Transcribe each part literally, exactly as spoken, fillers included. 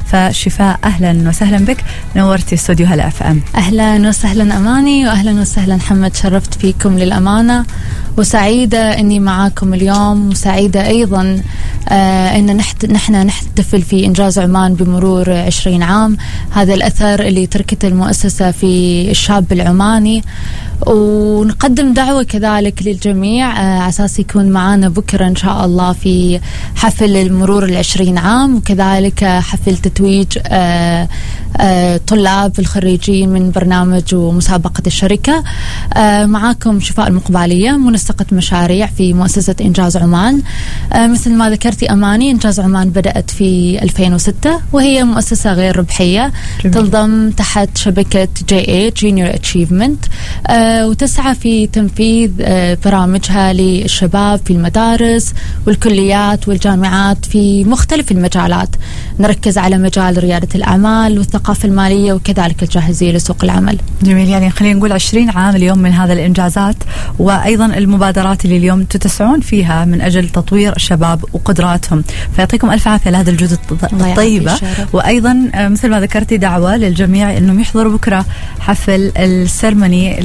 فشفاء أهلا وسهلا بك، نورتي استوديو هلا اف ام. أهلا وسهلا أماني، وأهلا وسهلا محمد، شرفت فيكم للأمانة، وسعيدة أني معاكم اليوم، وسعيدة أيضا آه أن نحت نحن نحتفل في إنجاز عمان بمرور عشرين عام. هذا الأثر اللي تركته المؤسسة في الشاب العماني، ونقدم دعوة كذلك للجميع آه على أساس يكون معنا بكرة إن شاء الله في حفل المرور العشرين عام، وكذلك حفل تتويج آه آه طلاب الخريجين من برنامج ومسابقة الشركة. آه معاكم شفاء المقبالية، منسقة مشاريع في مؤسسة إنجاز عمان. آه مثل ما ذكرتي أماني، إنجاز عمان بدأت في ألفين وستة، وهي مؤسسة غير ربحية جميل. تنضم تحت شبكة جي إيه Junior Achievement، آه وتسعى في تنفيذ آه برامجها للشباب في المدارس والكليات والجامعات في مختلف المجالات. نركز على مجال ريادة الأعمال والثقافة المالية، وكذلك الجاهزية لسوق العمل. جميل، يعني خلينا نقول عشرين عام اليوم من هذا الإنجازات، وأيضا المبادرات اللي اليوم تتسعون فيها من أجل تطوير الشباب وقدراتهم، فيعطيكم ألف عافية لهذا الجهود الطيبة. وأيضا مثل ما ذكرتي دعوة للجميع أنهم يحضروا بكرة حفل السيرموني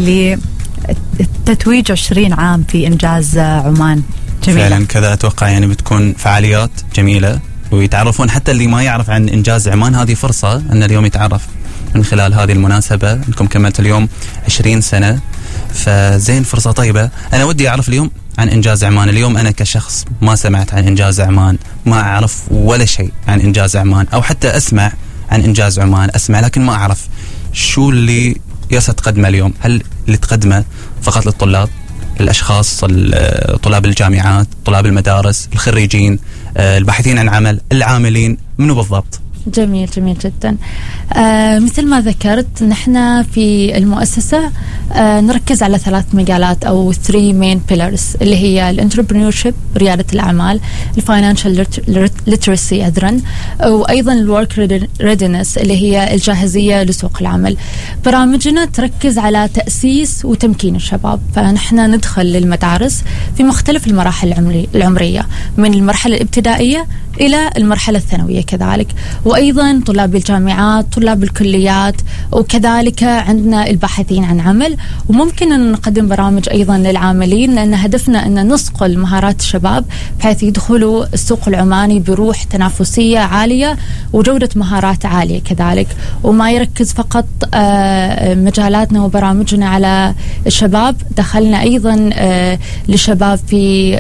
لتتويج عشرين عام في إنجاز عمان. جميل. فعلا كذا أتوقع، يعني بتكون فعاليات جميلة، ويتعرفون حتى اللي ما يعرف عن إنجاز عمان، هذه فرصة أن اليوم يتعرف من خلال هذه المناسبة. أنكم كملت اليوم عشرين سنة، فزين فرصة طيبة. أنا ودي أعرف اليوم عن إنجاز عمان. اليوم أنا كشخص ما سمعت عن إنجاز عمان، ما أعرف ولا شيء عن إنجاز عمان، أو حتى أسمع عن إنجاز عمان، أسمع لكن ما أعرف شو اللي ياسا تقدمه اليوم. هل اللي تقدمه فقط للطلاب، الأشخاص طلاب الجامعات، طلاب المدارس، الخريجين، الباحثين عن عمل، العاملين، منو بالضبط؟ جميل جميل جدا. آه مثل ما ذكرت، نحن في المؤسسة آه نركز على ثلاث مجالات أو three main pillars، اللي هي الانتربرينورشيب، ريادة الأعمال، الفاينانشال ليترسي أدرا، وأيضا الورك ريدينس اللي هي الجاهزية لسوق العمل. برامجنا تركز على تأسيس وتمكين الشباب، فنحن ندخل للمدارس في مختلف المراحل العمرية، من المرحلة الابتدائية إلى المرحلة الثانوية كذلك، وأيضا طلاب الجامعات، طلاب الكليات، وكذلك عندنا الباحثين عن عمل. وممكن أن نقدم برامج أيضا للعاملين، لأن هدفنا أن نصقل مهارات الشباب بحيث يدخلوا السوق العماني بروح تنافسية عالية وجودة مهارات عالية كذلك، وما يركز فقط مجالاتنا وبرامجنا على الشباب. دخلنا أيضا للشباب في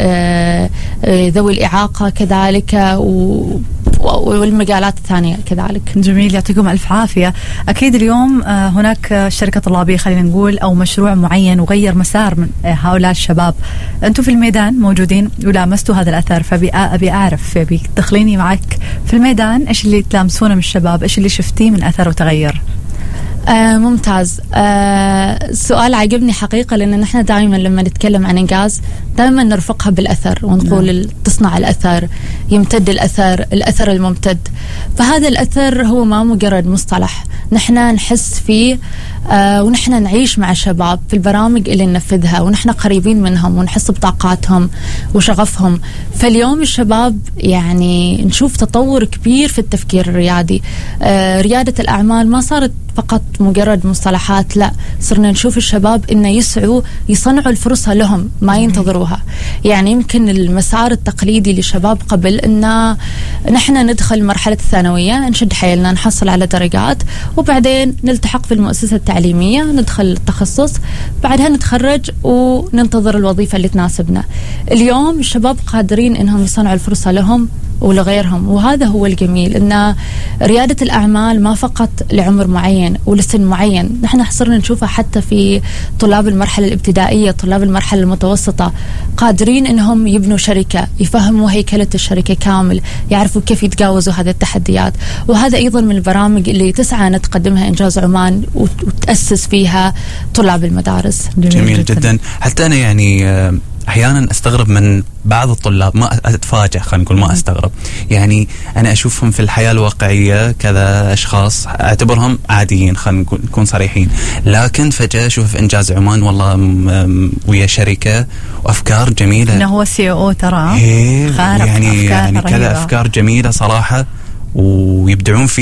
ذوي الإعاقة كذلك، والمجالات الثانية كذلك. جميل، يعطيكم ألف عافية. أكيد اليوم هناك شركة طلابية خلينا نقول، أو مشروع معين وغير مسار من هؤلاء الشباب. أنتم في الميدان موجودين ولامستوا هذا الأثر، فأبي أعرف، أبي تدخليني معك في الميدان، إيش اللي تلامسونه من الشباب، إيش اللي شفتيه من أثر وتغير؟ آه ممتاز. آه سؤال عجبني حقيقة، لأن نحن دائما لما نتكلم عن إنجاز دائما نرفقها بالأثر، ونقول نعم. تصنع الأثر، يمتد الأثر، الأثر الممتد. فهذا الأثر هو ما مجرد مصطلح، نحن نحس فيه آه ونحن نعيش مع الشباب في البرامج اللي ننفذها، ونحن قريبين منهم ونحس بطاقاتهم وشغفهم. فاليوم الشباب يعني نشوف تطور كبير في التفكير الريادي. آه ريادة الأعمال ما صارت فقط مجرد مصطلحات، لا، صرنا نشوف الشباب إنه يسعوا يصنعوا الفرصة لهم، ما ينتظروها. يعني يمكن المسار التقليدي للشباب قبل إن نحن ندخل مرحلة الثانوية، نشد حيلنا، نحصل على درجات، وبعدين نلتحق في المؤسسة التعليمية، ندخل التخصص، بعدها نتخرج وننتظر الوظيفة اللي تناسبنا. اليوم الشباب قادرين إنهم يصنعوا الفرصة لهم ولغيرهم، وهذا هو الجميل، إن ريادة الأعمال ما فقط لعمر معين ولسن معين، نحن صرنا نشوفها حتى في طلاب المرحلة الابتدائية، طلاب المرحلة المتوسطة، قادرين إنهم يبنوا شركة، يفهموا هيكلة الشركة كامل، يعرفوا كيف يتجاوزوا هذه التحديات. وهذا أيضا من البرامج اللي تسعى أن تقدمها إنجاز عمان وتأسس فيها طلاب المدارس. جميل, جميل جدا. جدا. حتى أنا يعني أحيانا أستغرب من بعض الطلاب، ما أتفاجأ، خلينا نقول ما أستغرب، يعني أنا أشوفهم في الحياة الواقعية كذا أشخاص أعتبرهم عاديين، خلينا نكون صريحين، لكن فجأة أشوف في إنجاز عمان والله ويا شركة وأفكار جميلة، إنه هو سي أو ترى يعني يعني كذا أفكار جميلة صراحة، ويبدعون في